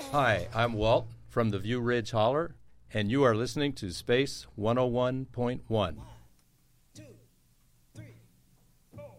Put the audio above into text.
Hi, I'm Walt from the View Ridge Holler, and you are listening to Space 101.1.